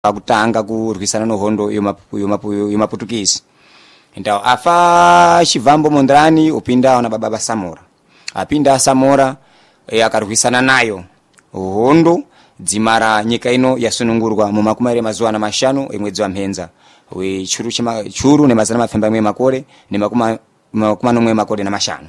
akutanga kurwisana nohondo yomaputukisi então afa Chivambo Mondlane upinda ona baba Samora apinda Samora akarwisana nayo hondo dzimara nyika ino yasunungurwa mu makumari mazuwa na mashanu emwedzi wa Mhenza we churu ne mazana mafemba mwe makore ne makuma nomwe makore na mashanu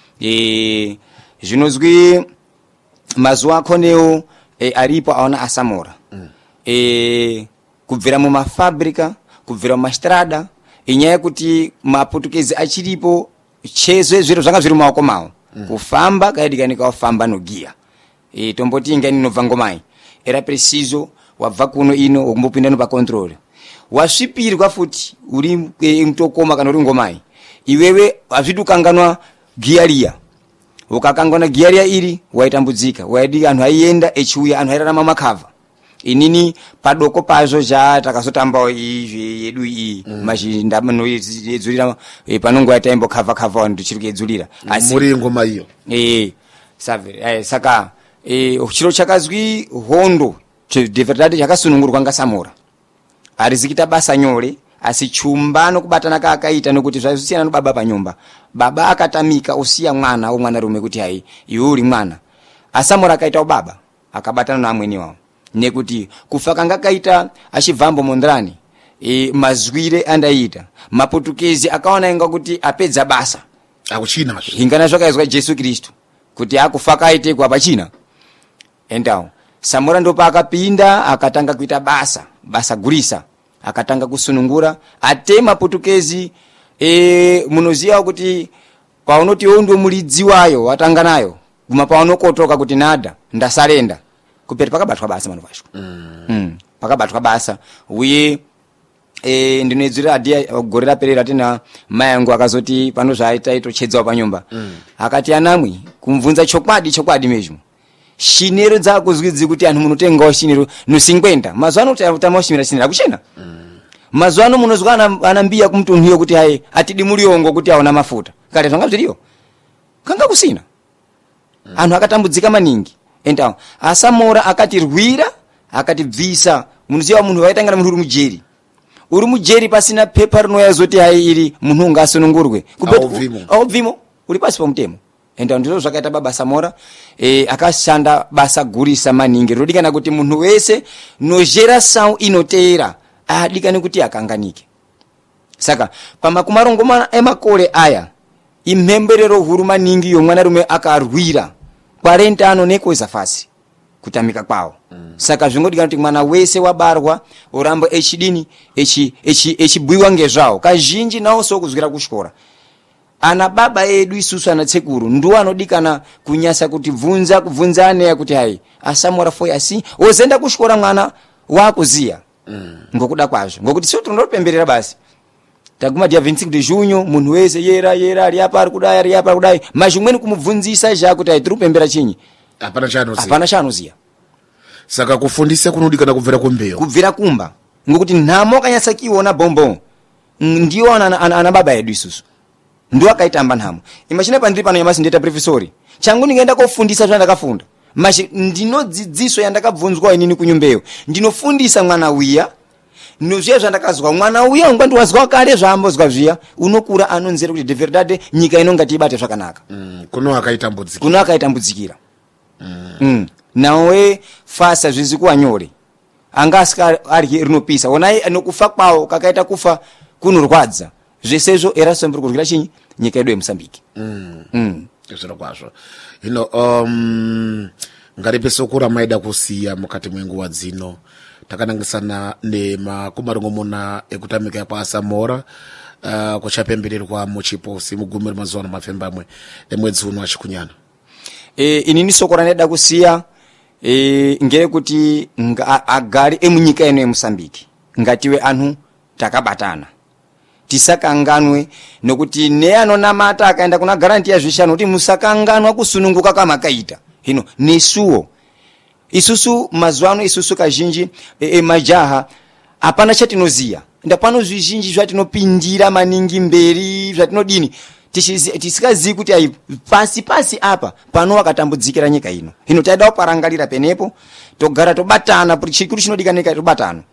zvinozwi mazuwa akoneo aripo aona asamora kubvira mu mafabrika kubvira mu mastrada inyaya kuti maputukezi achiripo chezwe zviro zvanga zviri maoko mawo kufamba kaidikanika kufamba nogia tomboti ingani nobva ngomai era preciso wabva kuno ino ukumbopinda no pa control wasvipirwa futi uri mtokoma kana uri ngomai iwewe azvidukanganwa giaria ukakangana giaria iri waitambudzika waidi anhu aienda echiuya anhu airarama makava inini padoko pazvo takazotambawo yedu iyi mazhindamano yedzurira panongo yataimbo kava ndichiri kuedzurira asi muri ngoma iyo saka chiro chakazwi hondo de verdade chakasunungurwa ngaSamora arizikita basa nyore asi chumbano kubatana kaakaita nokuti zvazvisiyana no baba panyumba baba akatamika usiya mwana rume kuti hai iwe uri mwana aSamora akaita baba akabatana na amweni wao nekuti kufa kanga kaita aChivambo Mondlane mazwire andaita maputukezi akaona inga kuti apedza basa akuchina ingana zvakaizwa Jesu Kristo kuti akufa kaite kwa pachina endao Samora ndo pakapinda akatanga kuita basa gurisa akatanga kusunungura ate maputukezi munoziva kuti paunoti ndo mulidzi wayo watanga nayo guma paunokotoka kuti nada ndasarenda kupera pakabatwa basa mano vasho pakabatwa basa uye ndinoedzura adia gorera perera tena mai yangu akazoti pano zvaita itochedzawo panyumba akati anamwi kumvunza chokwadi mezvo shinero dzakuzwidzi kuti anhu munotengawo shinero no 50 mazwano utama shinero shinero akuchena mazwano munozwa anambiya kumtunhiyo kuti hai atidi muliongo kuti aona mafuta kale zvanga zviriyo kanga kusina anhu akatambudzika maningi enda aSamora akatirwira akatibvisa munoziva munhu waitangana munhu uri mujeri pasina pepa rinoya zoti hai iri munhu ungasunungurwe aubvimo uri pasi pamutemo enda ndizvo zvakaita baba Samora akashanda basa gurisa maningi rodikana kuti munhu wese nojera sau inoteera adikane kuti akanganike saka pamakumarongomana emakore aya imhemberero huru maningi yomwana rume akarwira 40 nekweza fasi kutamika kwawo saka zvingodikana kuti mwana wese wabarwa orambo echidini echibhuiwa ngezvawo kazhinji nawo so kuzwira kuchikora ana baba edu isusu ana tsekuru ndo anodikana kunyasa kuti kubvunzane yakuti hai aSamora foi asi ozenda kuchikora mwana wakuziya ngokuda kwazvo ngokuti sio tunopemberera basi taguma dia 25 de junho munhu wese yera ari apa ari kudai mazhimweni kumubvunzisa zva kuti ai turupembera chinyi apana chanoziya saka kufundisa kunodikana kubvira kumba ngokuti nhamo kanyasa kiona bombo ndiwo ana baba edu isusu ndo akaitamba nhamo imachina pandiri pano yamasi ndeta professori changu ningaenda kofundisa zvandakafunda ndinodzidziso yandakabvunzwa inini kunyumbeyo ndinofundisa mwana wiya nozviya zvandakazwa mwana uya ungwa ndiwazwa kare zvambozwa zviya unokura anonzera kuti de verdade nyika inongati ibate zvakanaka kuno akaitambudzikira nawe fasa zvizikuwa nyore anga asika arye rinopisa onai anokufa kwawo kakaita kufa kunorwadza zvesezvo era sembro kurwira chinyi nyika yedu yeMozambique zviro kwazvo ngaripe sokura maida kusiya mukati mwenguwa dzino takanangisana nemakumarongomuna ekutamika kwa Samora kuchapembererwa muchiposi mugumira mazuwa mafembamwe emwedzi uno achikunyana inini sokora neda kusiya ngekuti agari emunyika ino yeMozambique ngatiwe anhu takabatana tisakanganwe nokuti neanonamata akaenda kuna garanti ya zvishanu kuti musakanganwa kusununguka kama kaita hino nesuwo isusu mazwano isusu kazhinji majaha apana chatinoziya ndapano zvizhinji zvatinopindira maningi mberi zvatinodini tisikazivi kuti ai pasi apa pano wakatambudzikira nyika ino hino taidawo parangalira penepo togara tobatana kuti chikuru chinodikanika tobatana